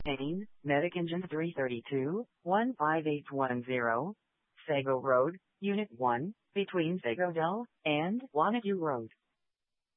Maine, Medic Engine 332, 15810, Sago Road, Unit 1, between Sagodell and Wanacue Road.